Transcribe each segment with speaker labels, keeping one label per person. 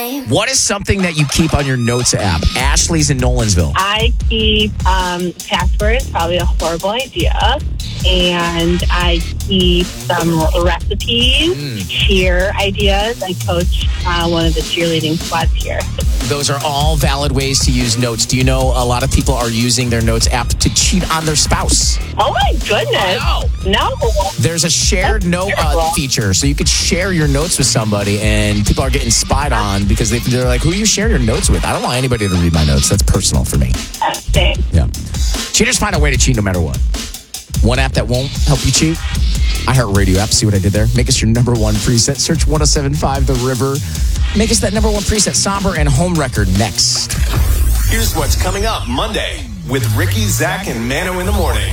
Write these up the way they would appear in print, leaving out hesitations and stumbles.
Speaker 1: time.
Speaker 2: What is something that you keep on your notes app? Ashley's in Nolansville.
Speaker 3: I keep passwords, probably a horrible idea. And I keep some recipes, cheer ideas. I coach one of the cheerleading squads here.
Speaker 2: Those are all valid ways to use notes. Do you know a lot of people are using their notes app to cheat on their spouse?
Speaker 3: Oh my goodness. No.
Speaker 2: There's a shared note feature, so you could share your notes with somebody, and people are getting spied on because they're like, who do you share your notes with? I don't want anybody to read my notes. That's personal for me.
Speaker 3: Same.
Speaker 2: Yeah. Cheaters find a way to cheat no matter what. One app that won't help you cheat, iHeartRadio app. See what I did there? Make us your number one preset. Search 107.5 The River. Make us that number one preset. Somber and Home Record next.
Speaker 4: Here's what's coming up Monday with Ricky, Zach, and Mano in the morning.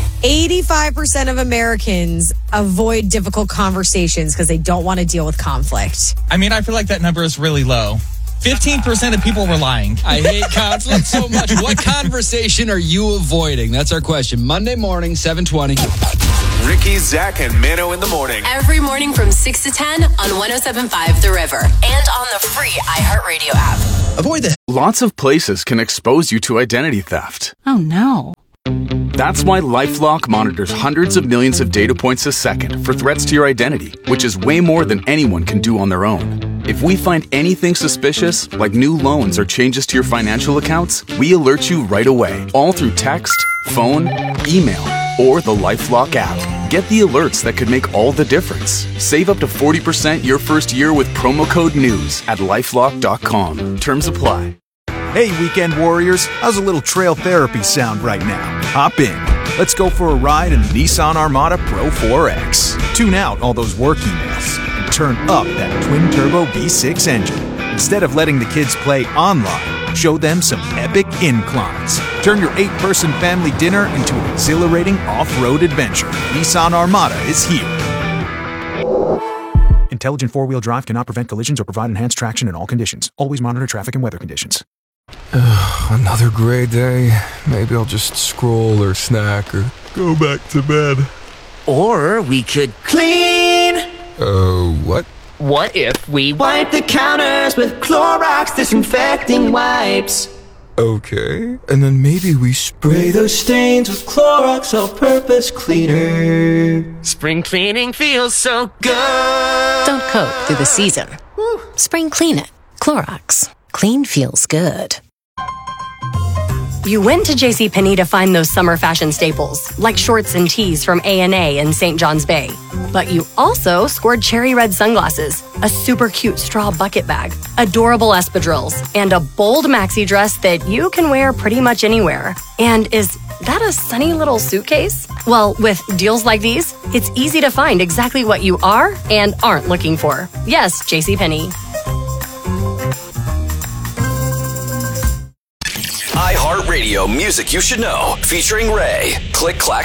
Speaker 5: 85% of Americans avoid difficult conversations because they don't want to deal with conflict.
Speaker 6: I mean, I feel like that number is really low. 15% of people were lying.
Speaker 7: I hate conflict so much. What conversation are you avoiding? That's our question. Monday morning, 7:20.
Speaker 4: Ricky, Zach, and Mano in the morning.
Speaker 1: Every morning from 6 to 10 on 107.5 The River. And on the free iHeartRadio app.
Speaker 7: Avoid the...
Speaker 8: Lots of places can expose you to identity theft.
Speaker 9: Oh, no.
Speaker 8: That's why LifeLock monitors hundreds of millions of data points a second for threats to your identity, which is way more than anyone can do on their own. If we find anything suspicious, like new loans or changes to your financial accounts, we alert you right away, all through text, phone, email, or the LifeLock app. Get the alerts that could make all the difference. Save up to 40% your first year with promo code NEWS at LifeLock.com. Terms apply.
Speaker 10: Hey, weekend warriors, how's a little trail therapy sound right now? Hop in. Let's go for a ride in the Nissan Armada Pro 4X. Tune out all those work emails and turn up that twin-turbo V6 engine. Instead of letting the kids play online, show them some epic inclines. Turn your 8-person family dinner into an exhilarating off-road adventure. Nissan Armada is here. Intelligent four-wheel drive cannot prevent collisions or provide enhanced traction in all conditions. Always monitor traffic and weather conditions.
Speaker 11: Another gray day. Maybe I'll just scroll or snack or go back to bed.
Speaker 12: Or we could clean.
Speaker 11: What?
Speaker 12: What if we wipe the counters with Clorox disinfecting wipes?
Speaker 11: Okay. And then maybe we spray
Speaker 12: those stains with Clorox all-purpose cleaner. Spring cleaning feels so good.
Speaker 13: Don't coat through the season. Spring clean it. Clorox. Clean feels good.
Speaker 14: You went to JCPenney to find those summer fashion staples, like shorts and tees from A&A and St. John's Bay. But you also scored cherry red sunglasses, a super cute straw bucket bag, adorable espadrilles, and a bold maxi dress that you can wear pretty much anywhere. And is that a sunny little suitcase? Well, with deals like these, it's easy to find exactly what you are and aren't looking for. Yes, JCPenney.
Speaker 4: iHeartRadio Music You Should Know, featuring Ray. Click, clack,